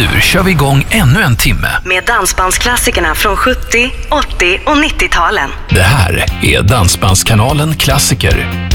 nu kör vi igång ännu en timme med dansbandsklassikerna från 70, 80 och 90-talen. Det här är Dansbandskanalen Klassiker.